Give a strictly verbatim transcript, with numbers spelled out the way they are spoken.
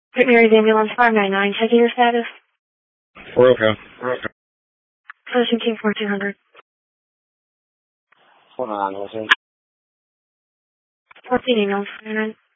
Saint Mary's Ambulance five nine nine, checking your status. We're okay. We're okay. Pushing King four two hundred. Hold on, listen. fourteen ambulance five nine nine.